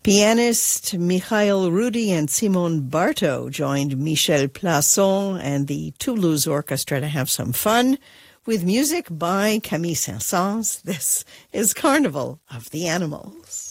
Pianist Mikhail Rudy and Simone Barto joined Michel Plasson and the Toulouse Orchestra to have some fun with music by Camille Saint-Saëns. This is Carnival of the Animals.